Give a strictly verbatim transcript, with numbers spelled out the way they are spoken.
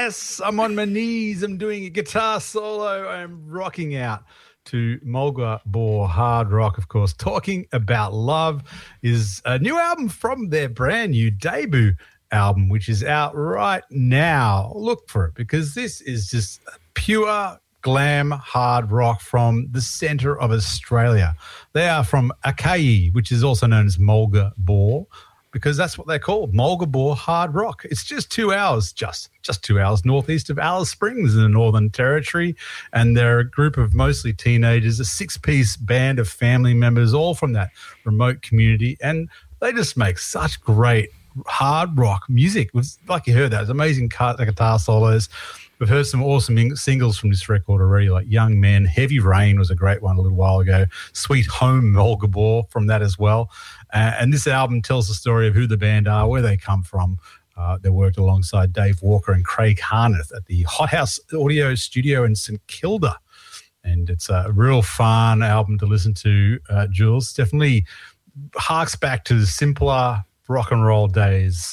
Yes, I'm on my knees. I'm doing a guitar solo. I'm rocking out to Mulga Bore Hard Rock, of course. Talking About Love is a new album from their brand new debut album, which is out right now. Look for it because this is just pure glam hard rock from the centre of Australia. They are from Akai, which is also known as Mulga Bore, because that's what they're called, Mulga Bore Hard Rock. It's just two hours, just just two hours northeast of Alice Springs in the Northern Territory, and they're a group of mostly teenagers, a six-piece band of family members, all from that remote community, and they just make such great hard rock music. Like you heard that, it's amazing guitar solos. We've heard some awesome singles from this record already, like Young Men. Heavy Rain was a great one a little while ago. Sweet Home, Mulga Bore from that as well. Uh, and this album tells the story of who the band are, where they come from. Uh, they worked alongside Dave Walker and Craig Harneth at the Hothouse Audio Studio in St Kilda. And it's a real fun album to listen to, uh, Jules. Definitely harks back to the simpler rock and roll days.